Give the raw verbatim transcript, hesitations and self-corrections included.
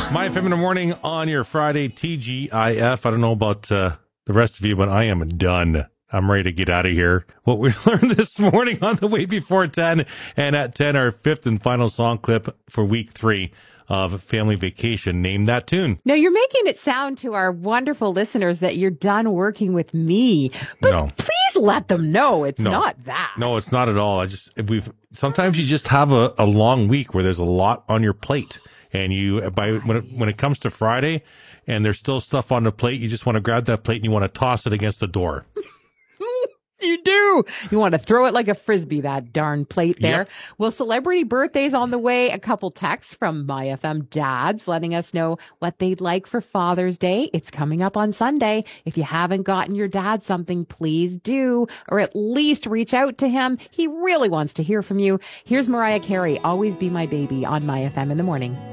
My F M in the morning on your Friday, T G I F. I don't know about uh, the rest of you, but I am done. I'm ready to get out of here. What we learned this morning on the way before ten, and at ten, our fifth and final song clip for week three of Family Vacation. Name that tune. No, you're making it sound to our wonderful listeners that you're done working with me. But No. please let them know it's No. not that. No, it's not at all. I just, we've, sometimes you just have a, a long week where there's a lot on your plate. And you, by when it, when it comes to Friday and there's still stuff on the plate, you just want to grab that plate and you want to toss it against the door. You do. You want to throw it like a frisbee, that darn plate there. Yep. Well, celebrity birthdays on the way. A couple texts from My F M dads letting us know what they'd like for Father's Day. It's coming up on Sunday. If you haven't gotten your dad something, please do, or at least reach out to him. He really wants to hear from you. Here's Mariah Carey, Always Be My Baby on My F M in the morning.